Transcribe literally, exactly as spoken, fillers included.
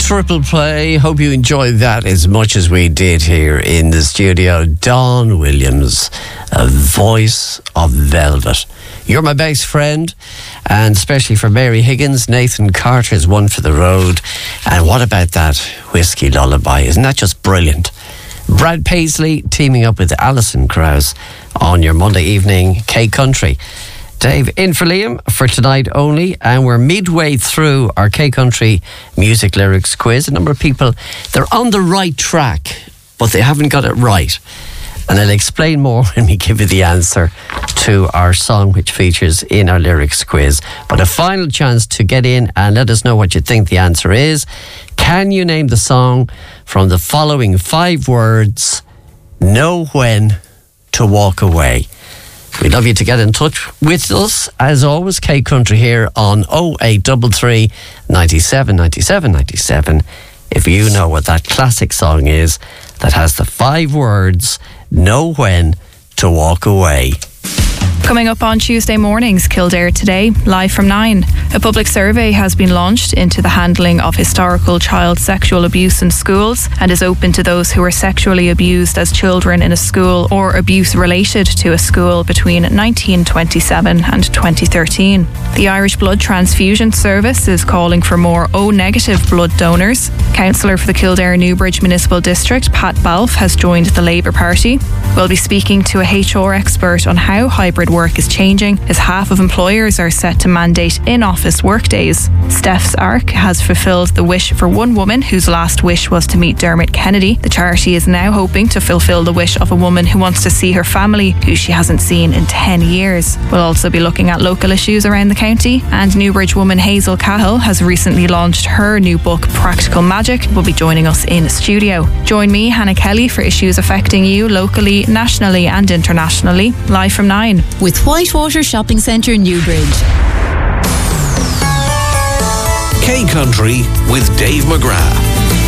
triple play. Hope you enjoyed that as much as we did here in the studio. Dawn Williams, a voice of velvet. You're my best friend, and especially for Mary Higgins, Nathan Carter's One for the Road. And what about that whiskey lullaby? Isn't that just brilliant? Brad Paisley teaming up with Alison Krauss on your Monday evening K Country. Dave, in for Liam for tonight only, and we're midway through our K Country music lyrics quiz. A number of people, they're on the right track, but they haven't got it right. And I'll explain more when we give you the answer to our song which features in our lyrics quiz. But a final chance to get in and let us know what you think the answer is. Can you name the song from the following five words? Know when to walk away. We'd love you to get in touch with us. As always, K Country here on oh eight three three, ninety-seven, ninety-seven, ninety-seven. If you know what that classic song is that has the five words, know when to walk away. Coming up on Tuesday mornings, Kildare Today, live from nine. A public survey has been launched into the handling of historical child sexual abuse in schools and is open to those who were sexually abused as children in a school or abuse related to a school between nineteen twenty-seven and twenty thirteen. The Irish Blood Transfusion Service is calling for more O-negative blood donors. Councillor for the Kildare Newbridge Municipal District, Pat Balfe, has joined the Labour Party. We'll be speaking to a H R expert on how hybrid work is changing, as half of employers are set to mandate in-office workdays. Steph's Arc has fulfilled the wish for one woman whose last wish was to meet Dermot Kennedy. The charity is now hoping to fulfill the wish of a woman who wants to see her family, who she hasn't seen in ten years. We'll also be looking at local issues around the county, and Newbridge woman Hazel Cahill has recently launched her new book, Practical Magic, will be joining us in studio. Join me, Hannah Kelly, for issues affecting you locally, nationally and internationally, live from nine. With Whitewater Shopping Centre, Newbridge. K Country with Dave McGrath.